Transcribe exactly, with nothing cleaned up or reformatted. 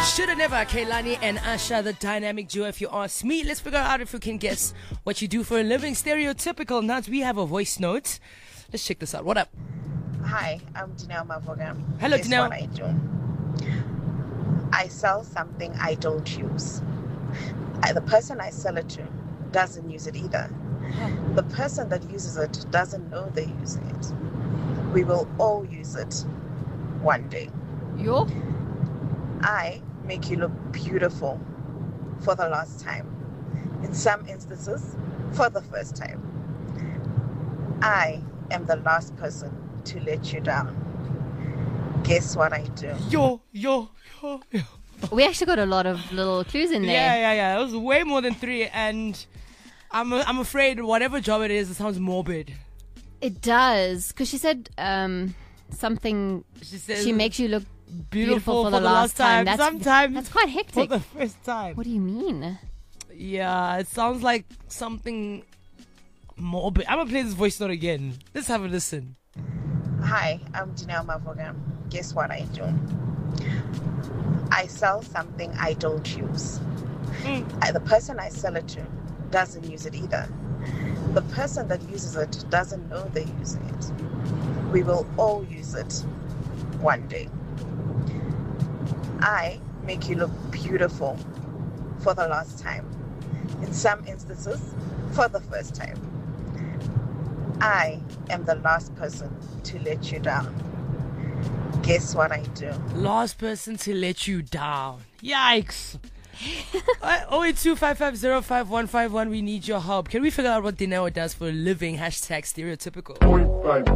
Shoulda Never, Kehlani and Asha, the dynamic duo. If you ask me, let's figure out if you can guess what you do for a living. Stereotypical. Now we have a voice note. Let's check this out. What up? Hi, I'm Dinelle Mavogam. Hello, Guess Dinelle. what I do? I sell something I don't use. I, the person I sell it to doesn't use it either. The person that uses it doesn't know they're using it. We will all use it one day. Yo? I make you look beautiful for the last time. In some instances, for the first time. I am the last person to let you down. Guess what I do? Yo, yo, yo, yo. We actually got a lot of little clues in there. Yeah, yeah, yeah. It was way more than three, and I'm I'm afraid whatever job it is, it sounds morbid. It does, because she said um, something. She says She makes you look beautiful, beautiful for, the, last time. That's, Sometimes that's quite for hectic. the first time. What do you mean? Yeah, it sounds like something morbid. I'm gonna play this voice note again. Let's have a listen. Hi, I'm Dinelle Mavogam. Guess what I do? I sell something I don't use. Mm. I, the person I sell it to doesn't use it either. The person that uses it doesn't know they're using it. We will all use it one day. I make you look beautiful for the last time. In some instances, for the first time. I am the last person to let you down. Guess what I do? Last person to let you down. Yikes. oh eight two five five zero five one five one. We need your help. Can we figure out what Dineo does for a living? Hashtag stereotypical.